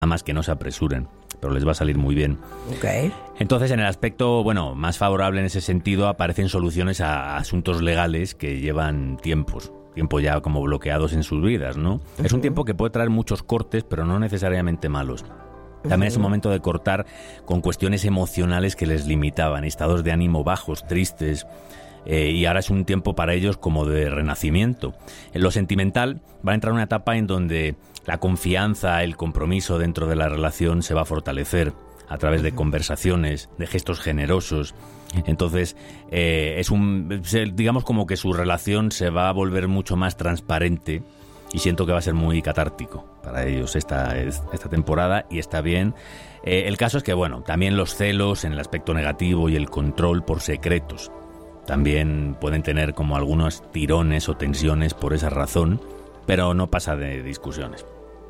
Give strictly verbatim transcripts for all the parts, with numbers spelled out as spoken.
más que no se apresuren, pero les va a salir muy bien. Okay. Entonces, en el aspecto, bueno, más favorable en ese sentido, aparecen soluciones a asuntos legales que llevan tiempos, tiempo ya como bloqueados en sus vidas, ¿no? Uh-huh. Es un tiempo que puede traer muchos cortes, pero no necesariamente malos. También uh-huh. es un momento de cortar con cuestiones emocionales que les limitaban, estados de ánimo bajos, tristes, eh, y ahora es un tiempo para ellos como de renacimiento. En lo sentimental va a entrar una etapa en donde la confianza, el compromiso dentro de la relación se va a fortalecer a través de conversaciones, de gestos generosos. Entonces, eh, es un, digamos como que su relación se va a volver mucho más transparente y siento que va a ser muy catártico para ellos esta, esta temporada y está bien. Eh, el caso es que, bueno, también los celos en el aspecto negativo y el control por secretos también pueden tener como algunos tirones o tensiones por esa razón, pero no pasa de discusiones.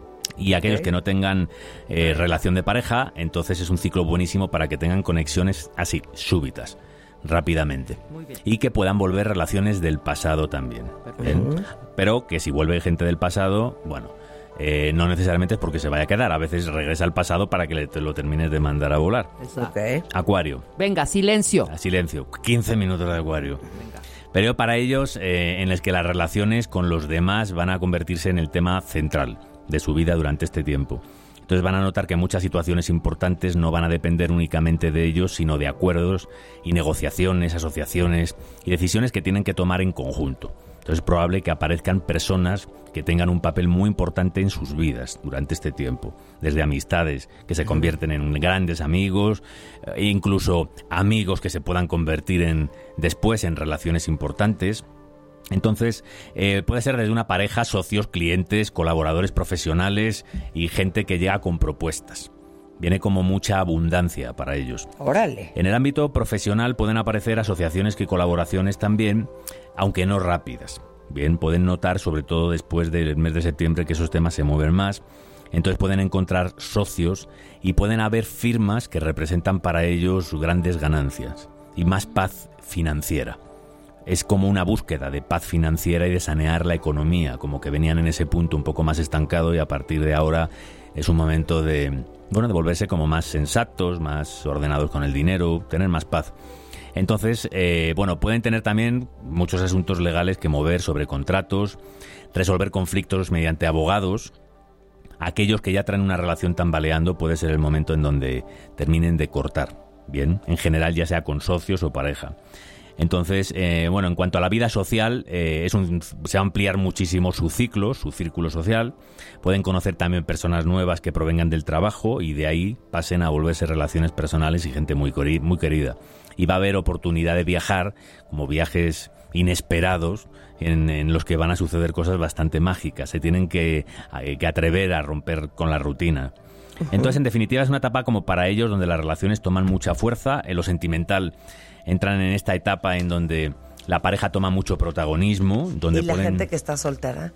Y aquellos okay. que no tengan eh, relación de pareja, entonces es un ciclo buenísimo para que tengan conexiones así, súbitas, rápidamente. Muy bien. Y que puedan volver relaciones del pasado también. ¿eh? Pero que si vuelve gente del pasado, bueno, eh, no necesariamente es porque se vaya a quedar. A veces regresa al pasado para que le, te lo termines de mandar a volar. Okay. Acuario. Venga, silencio. A silencio. quince minutos de Acuario. Venga. Pero para ellos, eh, en los que las relaciones con los demás van a convertirse en el tema central de su vida durante este tiempo. Entonces van a notar que muchas situaciones importantes no van a depender únicamente de ellos, sino de acuerdos y negociaciones, asociaciones y decisiones que tienen que tomar en conjunto. Entonces es probable que aparezcan personas que tengan un papel muy importante en sus vidas durante este tiempo, desde amistades que se convierten en grandes amigos, e incluso amigos que se puedan convertir en después en relaciones importantes. Entonces, eh, puede ser desde una pareja, socios, clientes, colaboradores profesionales y gente que llega con propuestas. Viene como mucha abundancia para ellos. ¡Órale! En el ámbito profesional pueden aparecer asociaciones y colaboraciones también, aunque no rápidas. Bien, pueden notar, sobre todo después del mes de septiembre, que esos temas se mueven más. Entonces pueden encontrar socios y pueden haber firmas que representan para ellos grandes ganancias y más paz financiera. Es como una búsqueda de paz financiera y de sanear la economía, como que venían en ese punto un poco más estancado y a partir de ahora es un momento de, bueno, de volverse como más sensatos, más ordenados con el dinero, tener más paz. Entonces, eh, bueno, pueden tener también muchos asuntos legales que mover sobre contratos, resolver conflictos mediante abogados. Aquellos que ya traen una relación tambaleando puede ser el momento en donde terminen de cortar, bien, en general ya sea con socios o pareja. Entonces, eh, bueno, en cuanto a la vida social, eh, es un, se va a ampliar muchísimo su ciclo, su círculo social. Pueden conocer también personas nuevas que provengan del trabajo y de ahí pasen a volverse relaciones personales y gente muy, muy querida. Y va a haber oportunidad de viajar, como viajes inesperados, en, en los que van a suceder cosas bastante mágicas. Se tienen que, que atrever a romper con la rutina. Entonces, en definitiva, es una etapa como para ellos donde las relaciones toman mucha fuerza. En lo sentimental entran en esta etapa en donde la pareja toma mucho protagonismo. Donde ¿Y la pueden... gente que está soltera?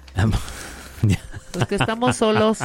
Los que estamos solos.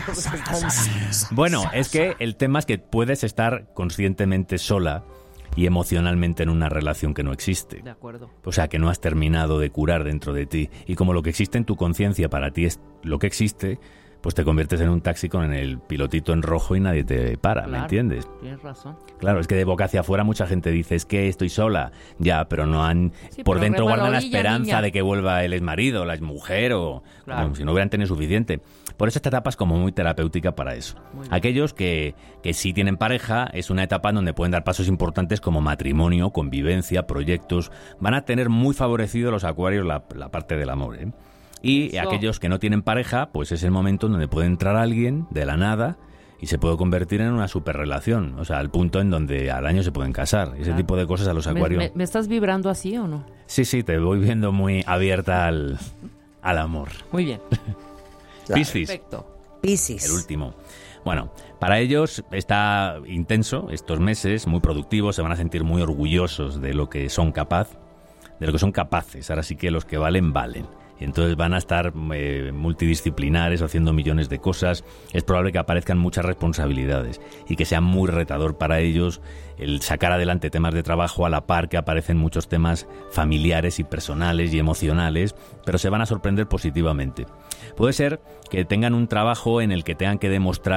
Bueno, es que el tema es que puedes estar conscientemente sola y emocionalmente en una relación que no existe. De acuerdo. O sea, que no has terminado de curar dentro de ti. Y como lo que existe en tu conciencia para ti es lo que existe, pues te conviertes en un taxi con el pilotito en rojo y nadie te para, claro, ¿me entiendes? Tienes razón. Claro, es que de boca hacia afuera mucha gente dice, es que estoy sola, ya, pero no han... Sí, por dentro guardan la, orilla, la esperanza niña. De que vuelva el exmarido, la exmujer o... Claro. Como si no hubieran tenido suficiente. Por eso esta etapa es como muy terapéutica para eso. Aquellos que, que sí tienen pareja, es una etapa en donde pueden dar pasos importantes como matrimonio, convivencia, proyectos. Van a tener muy favorecido los acuarios la, la parte del amor, ¿eh? Y Eso. Aquellos que no tienen pareja, pues es el momento en donde puede entrar alguien de la nada y se puede convertir en una superrelación. O sea, al punto en donde al año se pueden casar. Ese claro. tipo de cosas a los acuarios. ¿Me, me, ¿Me estás vibrando así o no? Sí, sí, te voy viendo muy abierta al, al amor. Muy bien. Piscis. Perfecto. Piscis. El último. Bueno, para ellos está intenso estos meses, muy productivos, se van a sentir muy orgullosos de lo que son capaz, de lo que son capaces. Ahora sí que los que valen, valen. Y entonces van a estar eh, multidisciplinares, haciendo millones de cosas. Es probable que aparezcan muchas responsabilidades y que sea muy retador para ellos el sacar adelante temas de trabajo a la par que aparecen muchos temas familiares y personales y emocionales, pero se van a sorprender positivamente. Puede ser que tengan un trabajo en el que tengan que demostrar